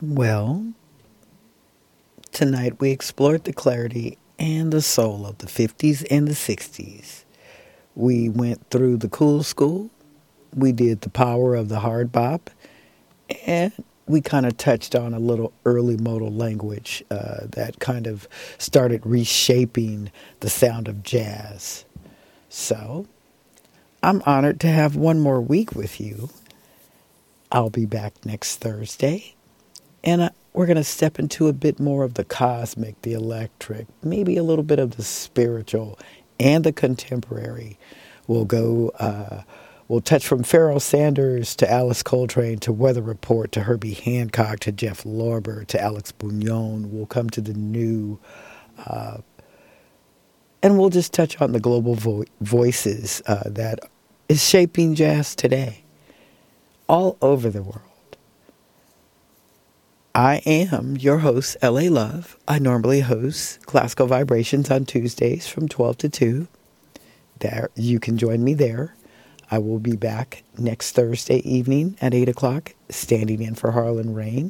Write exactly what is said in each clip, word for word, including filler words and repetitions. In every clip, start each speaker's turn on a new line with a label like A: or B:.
A: Well, tonight we explored the clarity and the soul of the fifties and the sixties. We went through the cool school, we did the power of the hard bop, and we kind of touched on a little early modal language uh, that kind of started reshaping the sound of jazz. So, I'm honored to have one more week with you. I'll be back next Thursday, and uh, we're going to step into a bit more of the cosmic, the electric, maybe a little bit of the spiritual and the contemporary. We'll go, uh, we'll touch from Pharoah Sanders to Alice Coltrane to Weather Report to Herbie Hancock to Jeff Lorber to Alex Bugnon. We'll come to the new, uh, and we'll just touch on the global vo- voices uh, that is shaping jazz today all over the world. I am your host, L A Love. I normally host Classical Vibrations on Tuesdays from twelve to two. There, you can join me there. I will be back next Thursday evening at eight o'clock, standing in for Harlan Rain.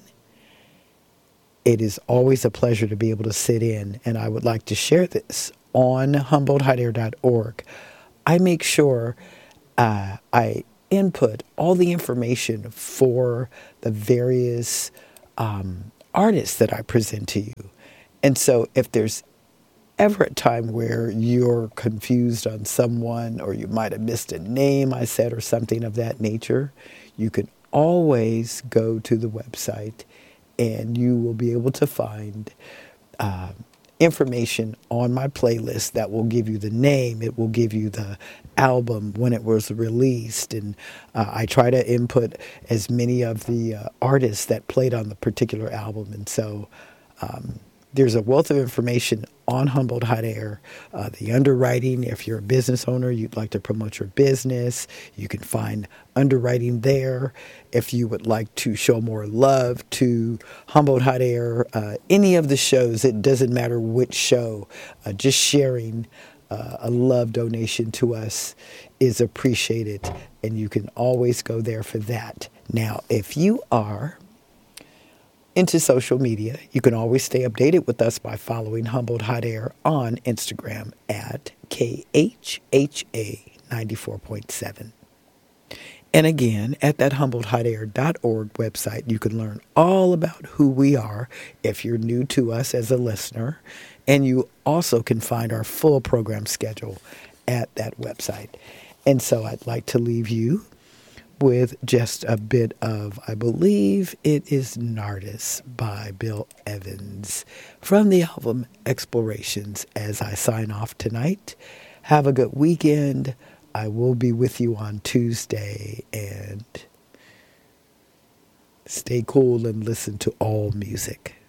A: It is always a pleasure to be able to sit in, and I would like to share this on humboldt hot air dot org. I make sure uh, I input all the information for the various um, artists that I present to you. And so if there's ever a time where you're confused on someone or you might have missed a name I said or something of that nature, you can always go to the website and you will be able to find uh, information on my playlist that will give you the name. It will give you the album when it was released. And uh, I try to input as many of the uh, artists that played on the particular album. And so um, there's a wealth of information on Humboldt Hot Air. Uh, the underwriting, if you're a business owner, you'd like to promote your business, you can find underwriting there. If you would like to show more love to Humboldt Hot Air, uh, any of the shows, it doesn't matter which show, uh, just sharing uh, a love donation to us is appreciated, and you can always go there for that. Now, if you are into social media, you can always stay updated with us by following Humboldt Hot Air on Instagram at K H H A ninety-four point seven. And again, at that humboldt hot air dot org website, you can learn all about who we are if you're new to us as a listener. And you also can find our full program schedule at that website. And so I'd like to leave you with just a bit of, I believe it is Nardis by Bill Evans from the album Explorations as I sign off tonight. Have a good weekend. I will be with you on Tuesday, and stay cool and listen to all music.